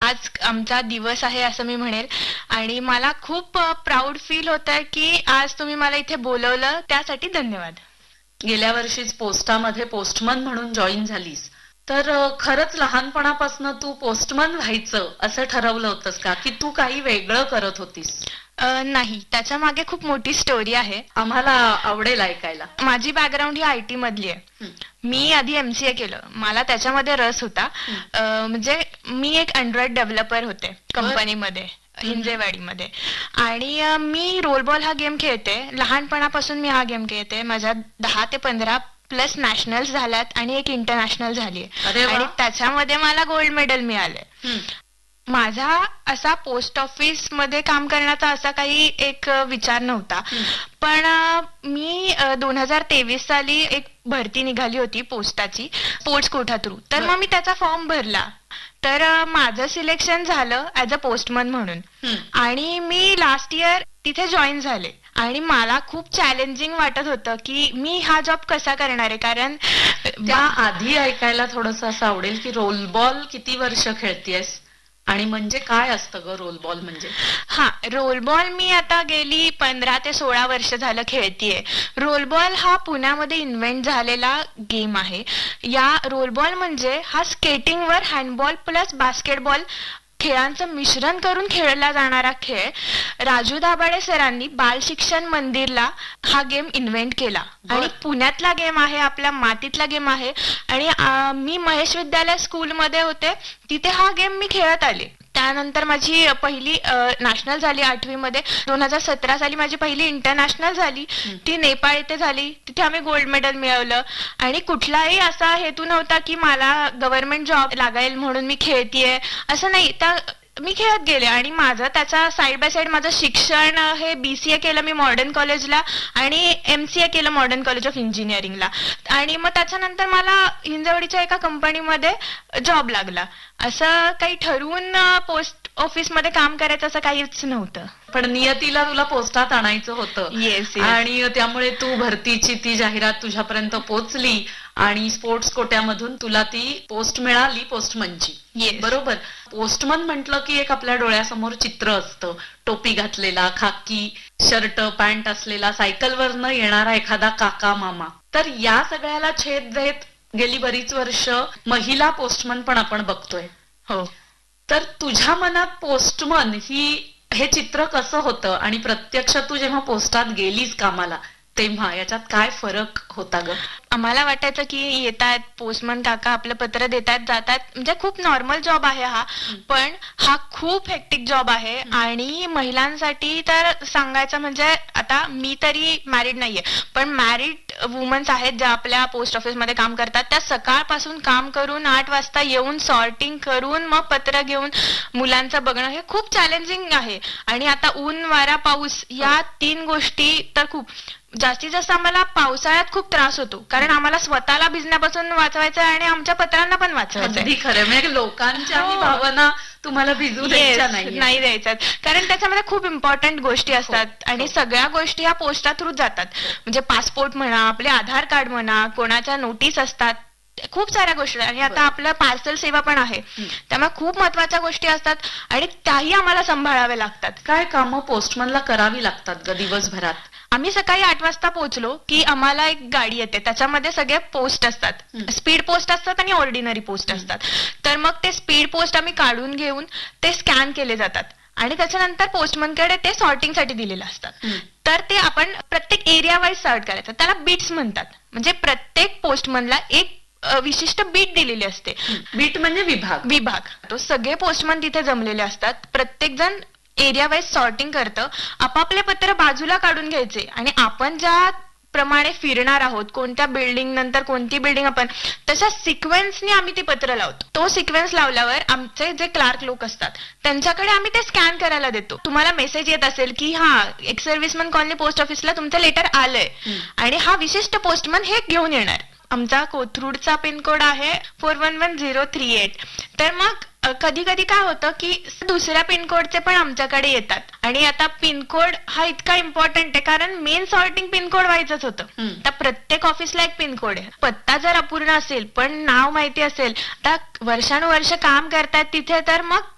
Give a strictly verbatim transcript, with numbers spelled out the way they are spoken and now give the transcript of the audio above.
हाच आमचा दिवस आहे असं मी म्हणेल आणि मला खूप प्राऊड फील होत आहे की आज तुम्ही मला इथे बोलवलं, त्यासाठी धन्यवाद. गेल्या वर्षीच पोस्टामध्ये पोस्टमन म्हणून जॉईन झालीस, तर खरंच लहानपणापासून तू पोस्टमन व्हायचं असं ठरवलं होतंस का, की तू काही वेगळं करत होतीस? नाही, त्याच्या मागे खूप मोठी स्टोरी आहे. आम्हाला आवडेल ऐकायला. माझी बॅकग्राऊंड ही आय टी मधली आहे. मी आधी एमसीए केलं, मला त्याच्यामध्ये रस होता. म्हणजे मी एक अँड्रॉइड डेव्हलपर होते कंपनीमध्ये हिंजेवाडीमध्ये, आणि मी रोल बॉल हा गेम खेळते. लहानपणापासून मी हा गेम खेळते. माझ्या दहा ते पंधरा प्लस नॅशनल्स झाल्यात आणि एक इंटरनॅशनल झाली आणि त्याच्यामध्ये मला गोल्ड मेडल मिळाले. माझा असा पोस्ट ऑफिस मध्ये काम करण्याचा असा काही एक विचार नव्हता, पण मी दोन हजार तेवीस साली एक भरती निघाली होती पोस्टाची स्पोर्ट्स कोटा थ्रू, तर मग मी त्याचा फॉर्म भरला. तर माझं सिलेक्शन झालं ऍज अ पोस्टमन म्हणून, आणि मी लास्ट इयर तिथे जॉईन झाले. आणि मला खूप चॅलेंजिंग वाटत होतं की मी हा जॉब कसा करणार आहे, कारण त्या आधी ऐकायला थोडस असं आवडेल की रोल बॉल किती वर्ष खेळतीयस आणि म्हणजे काय असतं ग रोल बॉल म्हणजे? हा, रोल बॉल मी आता गेली पंधरा ते सोळा वर्ष झालं खेळतीये. रोल बॉल हा पुण्यामध्ये इन्व्हेंट झालेला गेम आहे. या रोल बॉल म्हणजे हा स्केटिंगवर हँडबॉल प्लस बास्केटबॉल खेळांचं मिश्रण करून खेळला जाणारा खेळ. राजू दाभाडे सरांनी बाल शिक्षण मंदिरला हा गेम इन्व्हेंट केला आणि पुण्यातला गेम आहे, आपल्या मातीतला गेम आहे. आणि मी महेश विद्यालय स्कूलमध्ये होते, तिथे हा गेम मी खेळत आले. त्यानंतर माझी पहिली नॅशनल झाली आठवी मध्ये. दोन हजार सतरा साली माझी पहिली इंटरनॅशनल झाली, ती नेपाळ इथे झाली. तिथे आम्ही गोल्ड मेडल मिळवलं. आणि कुठलाही असा हेतू नव्हता की मला गव्हर्नमेंट जॉब लागेल म्हणून मी खेळतीये, असं नाही. त्या मी खेळत गेले आणि माझं त्याचा साईड बाय साईड माझं शिक्षण हे बीसीए केलं मी मॉडर्न कॉलेजला आणि एमसीए केलं मॉडर्न कॉलेज ऑफ इंजिनिअरिंगला. आणि मग त्याच्यानंतर मला हिंजवडीच्या एका कंपनीमध्ये जॉब लागला. असं काही ठरवून पोस्ट ऑफिस मध्ये काम करायचं असं काहीच नव्हतं, पण नियतीला तुला पोस्टात आणायचं होतं. येस. आणि त्यामुळे तू भरतीची ती जाहिरात तुझ्यापर्यंत पोहोचली आणि स्पोर्ट्स कोट्यामधून तुला ती पोस्ट मिळाली पोस्टमनची. बरोबर. पोस्टमन म्हटलं की एक आपल्या डोळ्यासमोर चित्र असतं, टोपी घातलेला, खाकी शर्ट पॅन्ट असलेला, सायकलवरनं येणारा एखादा काका मामा. तर या सगळ्याला छेद देत गेली बरीच वर्ष महिला पोस्टमन पण आपण बघतोय. हो. तर तुझ्या मनात पोस्टमन ही हे चित्र कसं होतं आणि प्रत्यक्ष तू जेव्हा पोस्टात गेलीस कामाला तेव्हा याच्यात काय फरक होता ग? आम्हाला वाटायचं की येतात पोस्टमन काका आपलं पत्र देतात जातात, म्हणजे खूप नॉर्मल जॉब आहे हा. पण हा खूप हेक्टिक जॉब आहे. आणि महिलांसाठी तर सांगायचं म्हणजे, आता मी तरी मॅरिड नाहीये, पण मॅरिड वुमन्स आहेत ज्या आपल्या पोस्ट ऑफिसमध्ये काम करतात, त्या सकाळपासून काम करून आठ वाजता येऊन सॉर्टिंग करून मग पत्र घेऊन मुलांचं बघणं हे खूप चॅलेंजिंग आहे. आणि आता ऊन वारा पाऊस या तीन गोष्टी तर खूप जास्तीत जास्त आम्हाला पावसाळ्यात खूप त्रास होतो, कारण आम्हाला स्वतःला भिजण्यापासून वाचवायचं आणि आमच्या पत्रांना पण वाचवायचं. अगदी खरं, म्हणजे लोकांच्या भावना तुम्हाला भिजू द्यायच्या नाही द्यायच्यात, कारण त्याच्यामध्ये खूप इम्पॉर्टंट गोष्टी असतात आणि सगळ्या गोष्टी ह्या पोस्टा थ्रू जातात. म्हणजे पासपोर्ट म्हणा, आपले आधार कार्ड म्हणा, कोणाच्या नोटीस असतात, खूप साऱ्या गोष्टी. आणि आता आपलं पार्सल सेवा पण आहे, त्यामुळे खूप महत्वाच्या गोष्टी असतात आणि त्याही आम्हाला सांभाळाव्या लागतात. काय कामं पोस्टमनला करावी लागतात ग दिवसभरात? आम्ही सकाळी आठ वाजता पोहोचलो की आम्हाला एक गाडी येते, त्याच्यामध्ये सगळे पोस्ट असतात, स्पीड पोस्ट असतात आणि ऑर्डिनरी पोस्ट असतात. तर मग ते स्पीड पोस्ट आम्ही काढून घेऊन ते स्कॅन केले जातात आणि त्याच्यानंतर पोस्टमनकडे ते सॉर्टिंगसाठी दिलेले असतात. तर ते आपण प्रत्येक एरिया वाईज सॉर्ट करायचं, त्याला बीट्स म्हणतात. म्हणजे प्रत्येक पोस्टमनला एक विशिष्ट बीट दिलेली असते. बीट म्हणजे विभाग. विभाग तो सगळे पोस्टमन तिथे जमलेले असतात. प्रत्येक जण एरिया वाईज सॉर्टिंग करतं, आपापले पत्र बाजूला काढून घ्यायचे आणि आपण ज्या प्रमाणे फिरणार आहोत, कोणत्या बिल्डिंग नंतर कोणती बिल्डिंग, आपण तशा सिक्वेन्सने आम्ही ती पत्र लावतो. तो सिक्वेन्स लावल्यावर आमचे जे क्लार्क लोक असतात त्यांच्याकडे आम्ही ते स्कॅन करायला देतो. तुम्हाला मेसेज येत असेल की हा एक सर्व्हिसमन कॉलनी पोस्ट ऑफिसला तुमचं लेटर आलंय आणि हा विशिष्ट पोस्टमन हे घेऊन येणार. आमचा कोथरूडचा पिनकोड आहे four one one zero three eight. तर मग कधी कधी काय होतं की दुसऱ्या पिनकोडचे पण आमच्याकडे येतात. आणि आता पिनकोड हा इतका इम्पॉर्टंट आहे, कारण मेन सॉर्टिंग पिनकोड व्हायचंच होतं. तर प्रत्येक ऑफिसला एक पिनकोड आहे. पत्ता जर अपूर्ण असेल पण नाव माहिती असेल, आता वर्षानुवर्ष काम करतात तिथे, तर मग